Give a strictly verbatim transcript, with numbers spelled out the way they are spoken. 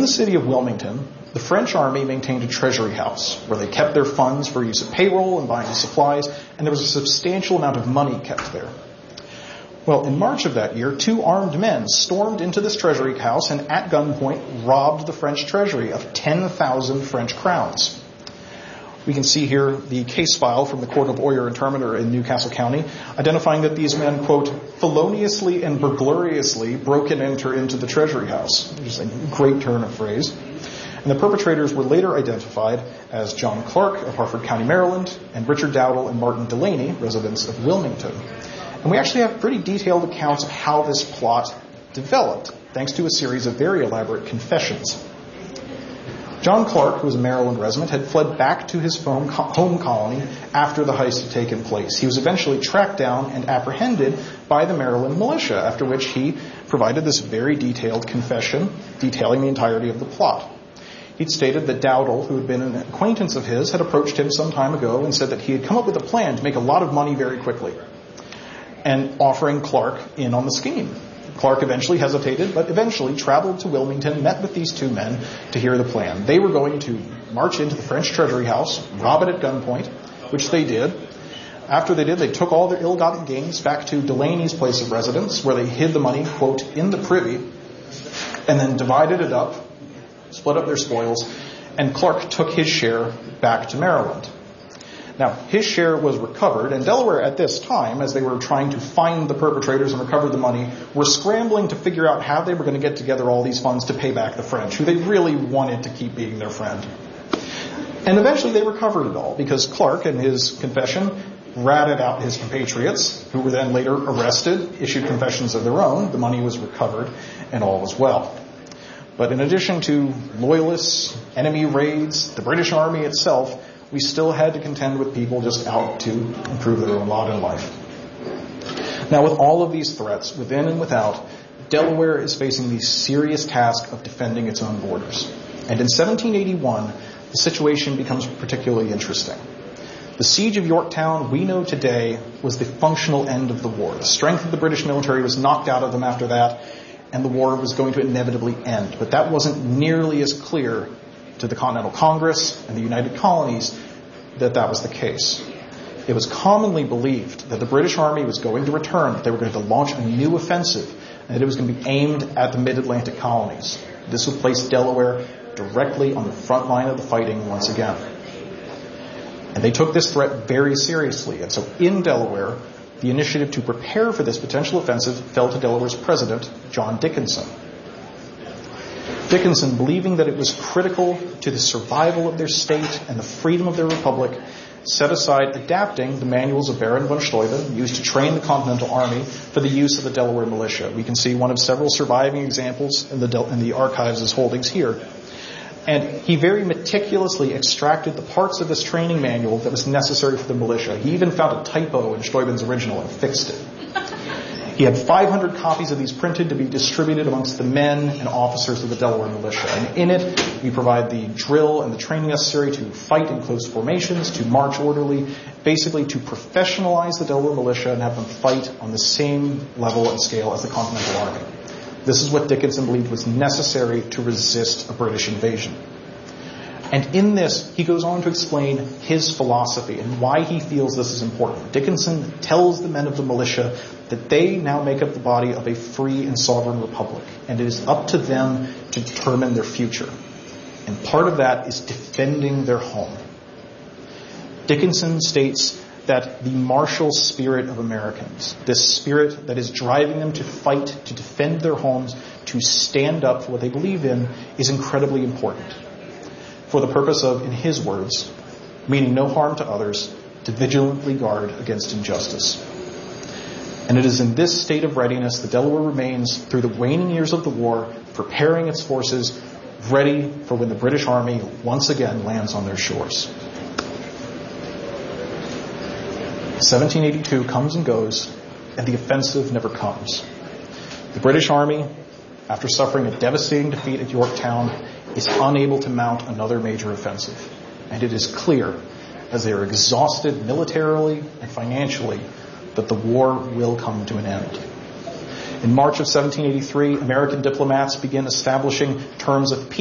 the city of Wilmington, the French army maintained a treasury house where they kept their funds for use of payroll and buying supplies, and there was a substantial amount of money kept there. Well, in March of that year, two armed men stormed into this treasury house and at gunpoint robbed the French treasury of ten thousand French crowns. We can see here the case file from the Court of Oyer and Terminer in Newcastle County, identifying that these men, quote, feloniously and burglariously broke and entered into the treasury house, which is a great turn of phrase. And the perpetrators were later identified as John Clark of Harford County, Maryland, and Richard Dowdle and Martin Delaney, residents of Wilmington. And we actually have pretty detailed accounts of how this plot developed, thanks to a series of very elaborate confessions. John Clark, who was a Maryland resident, had fled back to his home colony after the heist had taken place. He was eventually tracked down and apprehended by the Maryland militia, after which he provided this very detailed confession detailing the entirety of the plot. He'd stated that Dowdle, who had been an acquaintance of his, had approached him some time ago and said that he had come up with a plan to make a lot of money very quickly, and offering Clark in on the scheme. Clark eventually hesitated, but eventually traveled to Wilmington, met with these two men to hear the plan. They were going to march into the French Treasury House, rob it at gunpoint, which they did. After they did, they took all their ill-gotten gains back to Delaney's place of residence, where they hid the money, quote, in the privy, and then divided it up, split up their spoils, and Clark took his share back to Maryland. Now, his share was recovered, and Delaware at this time, as they were trying to find the perpetrators and recover the money, were scrambling to figure out how they were going to get together all these funds to pay back the French, who they really wanted to keep being their friend. And eventually they recovered it all, because Clark, in his confession, ratted out his compatriots, who were then later arrested, issued confessions of their own, the money was recovered, and all was well. But in addition to loyalists, enemy raids, the British Army itself, we still had to contend with people just out to improve their own lot in life. Now, with all of these threats, within and without, Delaware is facing the serious task of defending its own borders. And in seventeen eighty-one, the situation becomes particularly interesting. The siege of Yorktown, we know today, was the functional end of the war. The strength of the British military was knocked out of them after that, and the war was going to inevitably end. But that wasn't nearly as clear to the Continental Congress and the United Colonies that that was the case. It was commonly believed that the British Army was going to return, that they were going to launch a new offensive, and that it was going to be aimed at the mid-Atlantic colonies. This would place Delaware directly on the front line of the fighting once again. And they took this threat very seriously. And so in Delaware, the initiative to prepare for this potential offensive fell to Delaware's president, John Dickinson. Dickinson, believing that it was critical to the survival of their state and the freedom of their republic, set aside adapting the manuals of Baron von Steuben, used to train the Continental Army, for the use of the Delaware militia. We can see one of several surviving examples in the, Del- in the archives' holdings here. And he very meticulously extracted the parts of this training manual that was necessary for the militia. He even found a typo in Steuben's original and fixed it. He had five hundred copies of these printed to be distributed amongst the men and officers of the Delaware militia. And in it, we provide the drill and the training necessary to fight in close formations, to march orderly, basically to professionalize the Delaware militia and have them fight on the same level and scale as the Continental Army. This is what Dickinson believed was necessary to resist a British invasion. And in this, he goes on to explain his philosophy and why he feels this is important. Dickinson tells the men of the militia that they now make up the body of a free and sovereign republic, and it is up to them to determine their future. And part of that is defending their home. Dickinson states that the martial spirit of Americans, this spirit that is driving them to fight, to defend their homes, to stand up for what they believe in, is incredibly important. For the purpose of, in his words, meaning no harm to others, to vigilantly guard against injustice. And it is in this state of readiness that Delaware remains through the waning years of the war, preparing its forces, ready for when the British Army once again lands on their shores. seventeen eighty-two comes and goes, and the offensive never comes. The British Army, after suffering a devastating defeat at Yorktown, is unable to mount another major offensive. And it is clear, as they are exhausted militarily and financially, that the war will come to an end. In March of seventeen eighty-three, American diplomats begin establishing terms of peace